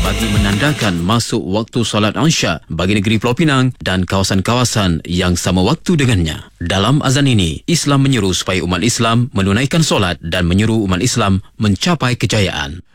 bagi menandakan masuk waktu solat Isya bagi negeri Pulau Pinang dan kawasan-kawasan yang sama waktu dengannya. Dalam azan ini, Islam menyeru supaya umat Islam menunaikan solat dan menyeru umat Islam mencapai kejayaan.